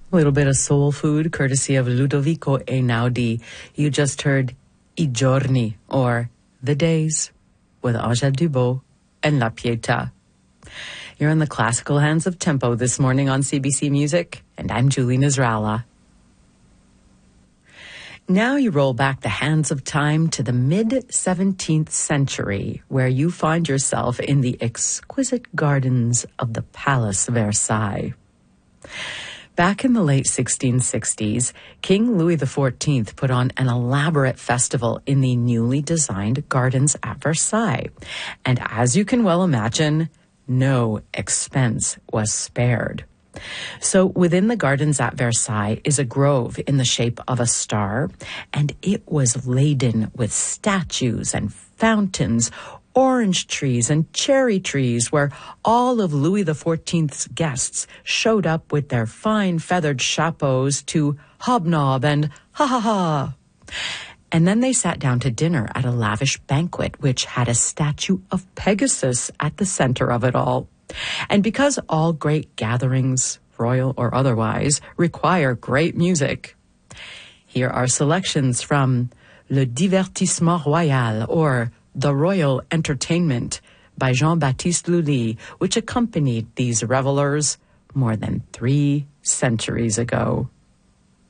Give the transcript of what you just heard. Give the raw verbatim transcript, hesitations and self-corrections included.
A little bit of soul food courtesy of Ludovico Einaudi. You just heard I giorni, or The Days, with Angèle Dubot and La Pietà. You're in the classical hands of tempo this morning on C B C Music, and I'm Julie Nasrallah. Now you roll back the hands of time to the mid-seventeenth century, where you find yourself in the exquisite gardens of the Palace Versailles. Back in the late sixteen sixties, King Louis the fourteenth put on an elaborate festival in the newly designed gardens at Versailles. And as you can well imagine, no expense was spared. So within the gardens at Versailles is a grove in the shape of a star, and it was laden with statues and fountains, orange trees and cherry trees, where all of Louis the fourteenth's guests showed up with their fine feathered chapeaux to hobnob and ha-ha-ha. And then they sat down to dinner at a lavish banquet, which had a statue of Pegasus at the center of it all. And because all great gatherings, royal or otherwise, require great music, here are selections from Le Divertissement Royal, or The Royal Entertainment, by Jean-Baptiste Lully, which accompanied these revelers more than three centuries ago.